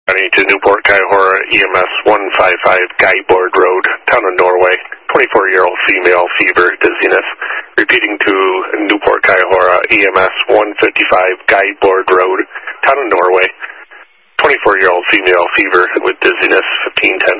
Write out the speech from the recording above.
Running to Newport Kaihora EMS 155 Guideboard Road, Town of Norway. 24-year-old female, fever, dizziness. Repeating to Newport Kaihora EMS 155 Guideboard Road, Town of Norway. 24-year-old female, fever with dizziness, 1510.